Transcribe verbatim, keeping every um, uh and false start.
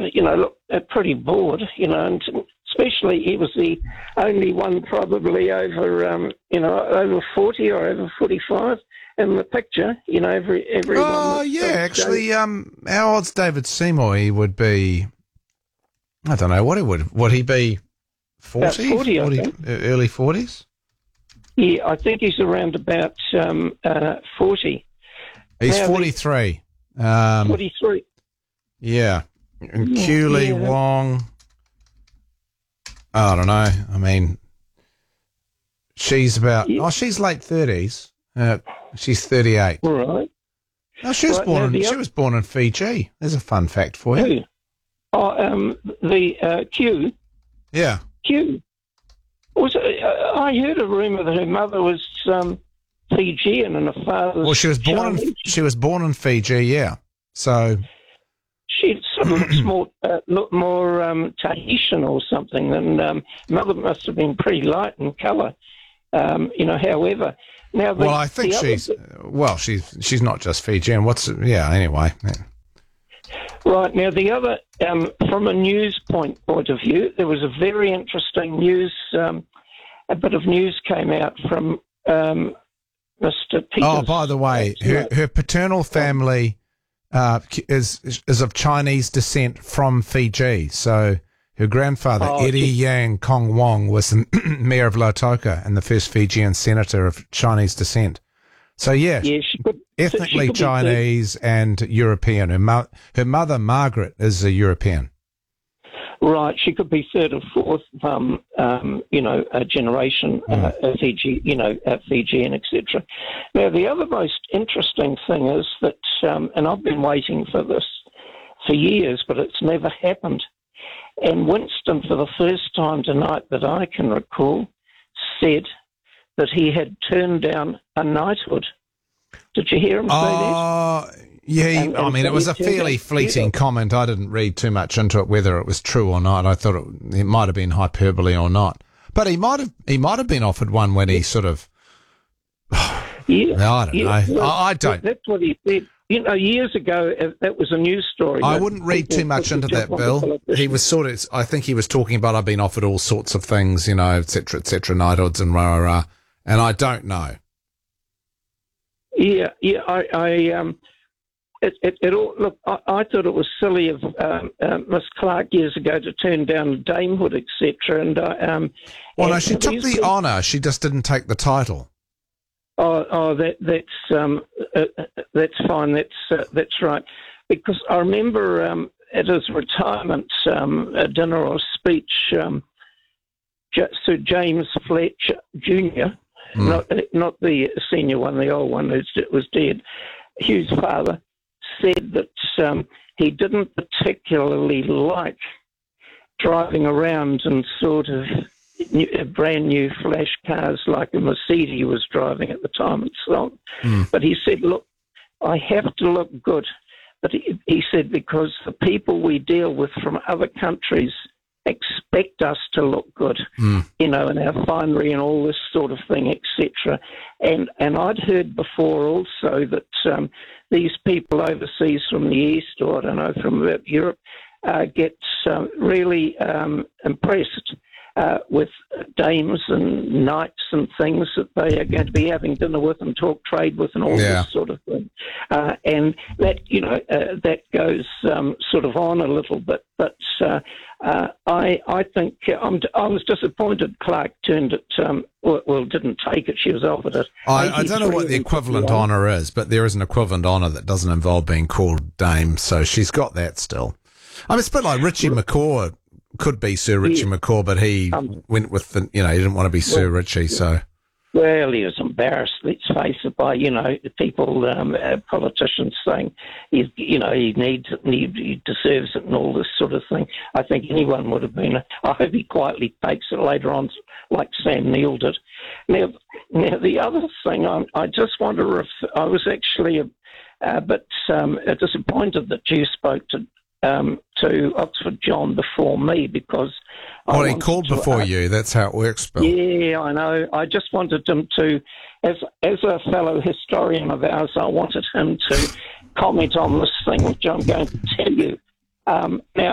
you know, look, uh, pretty bored, you know, and especially he was the only one probably over, um, you know, over forty or over forty-five in the picture, you know, every everyone. Oh, that, yeah, uh, actually, um, how old's David Seymour? He would be, I don't know, what he would, would he be forty? About forty, forty I think. Early forties? Yeah, I think he's around about um, uh, forty. He's Now, forty-three. Um, forty-three. yeah. And Yeah, Cooley, yeah. Wong, I don't know. I mean, she's about, Yeah. oh, she's late thirties. Uh, she's thirty-eight. All right. No, she was Right, born now in, the she oth- was born in Fiji. There's a fun fact for you. Who? Oh, um, the uh, Q. Yeah. Q. Was it, uh, I heard a rumour that her mother was um, Fijian and her father was Well, she was born in, Chinese. she was born in Fiji, yeah. So, She sort of looks more, uh, look more um, Tahitian or something. And um, mother must have been pretty light in colour. Um, you know, however, now the, well, I think the other she's, bit- well, she's she's not just Fijian. What's, yeah, anyway. right now the other um, from a news point point of view, there was a very interesting news. Um, a bit of news came out from um, Mister Peters. Oh, by the way, her, her paternal family uh, is is of Chinese descent from Fiji. So her grandfather, Oh, Eddie she- Yang Kong Wong, was the mayor of Lautoka and the first Fijian senator of Chinese descent. So, yeah, Yeah, she could ethnically she could be Chinese and European. Her, mo- her mother, Margaret, is a European. third, right. She could be third or fourth, um, um, you know, a generation uh, Mm. Fiji, you know, uh, Fijian, et cetera. Now, the other most interesting thing is that, um, and I've been waiting for this for years, but it's never happened. And Winston, for the first time tonight that I can recall, said that he had turned down a knighthood. Did you hear him say that? Oh, yeah. he- And- I and mean, so it was he a turned fairly out- fleeting comment. I didn't read too much into it, whether it was true or not. I thought it, it might have been hyperbole or not. But he might have he might have been offered one when he sort of. Yeah, I don't yeah, know. well, I, I don't. That's what he said. You know, years ago, uh, that was a news story. I that wouldn't read people too much would into jump that, on the Bill. politician. He was sort of. I think he was talking about I've been offered all sorts of things, you know, et cetera, et cetera, knighthoods and rah rah rah, and I don't know. Yeah, yeah. I, I um, it, it, it all look. I, I thought it was silly of um, uh, Miss Clark years ago to turn down damehood, et cetera. And I um. Well, no, and she took these the people- honour. She just didn't take the title. Oh, oh, that that's um, uh, uh, that's fine. That's uh, that's right. Because I remember um, at his retirement um, a dinner or speech, um, J- Sir James Fletcher Junior, Mm. not not the senior one, the old one who was dead, Hugh's father, said that um, he didn't particularly like driving around in sort of new, brand new flash cars like a Mercedes he was driving at the time and so on. Mm. But he said, look, I have to look good. But he, he said, because the people we deal with from other countries expect us to look good, Mm. you know, in our finery and all this sort of thing, et cetera. And and I'd heard before also that um, these people overseas from the East, or I don't know, from about Europe, uh, get uh, really um, impressed uh, with dames and knights and things that they are going to be having dinner with and talk trade with and all Yeah. this sort of thing. Uh, and that, you know, uh, that goes um, sort of on a little bit. But uh, uh, I I think uh, I'm, I was disappointed Clark turned it, um, well, well, didn't take it. She was offered it. I, I don't know what the eighty-three equivalent and honour is, but there is an equivalent honour that doesn't involve being called dame, so she's got that still. I mean, it's a bit like Richie McCaw could be Sir Richie Yeah. McCaw, but he Um, went with the, you know, he didn't want to be Sir well, Richie, so. Well, he was embarrassed, let's face it, by, you know, people, um, uh, politicians saying, he's, you know, he needs it and he, he deserves it and all this sort of thing. I think anyone would have been. I hope he quietly takes it later on, like Sam Neill did. Now, now the other thing, I, I just want to ref- I was actually a, a bit um, disappointed that you spoke to um, to Oxford John before me, because I Well, he wanted called to, before uh, you. That's how it works, Bill. Yeah, I know. I just wanted him to, as as a fellow historian of ours, I wanted him to comment on this thing, which I'm going to tell you. Um, now,